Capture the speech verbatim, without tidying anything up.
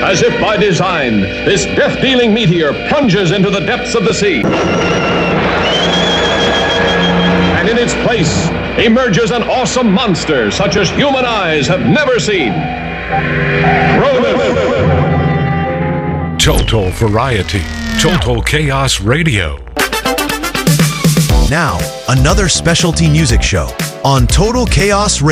As if by design, this death-dealing meteor plunges into the depths of the sea. And in its place emerges an awesome monster such as human eyes have never seen. Ronan. Total variety. Total Chaos Radio. Now, another specialty music show on Total Chaos Radio.